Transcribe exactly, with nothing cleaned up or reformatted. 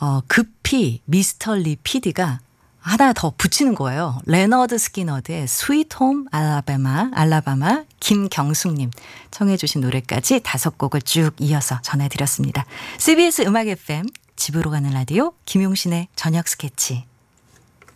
어, 급히 미스터 리 피디가 하나 더 붙이는 거예요. 레너드 스키너드의 스위트 홈 알라바마, 알라바마, 김경숙님 청해 주신 노래까지 다섯 곡을 쭉 이어서 전해드렸습니다. 씨비에스 음악 에프엠 집으로 가는 라디오 김용신의 저녁 스케치.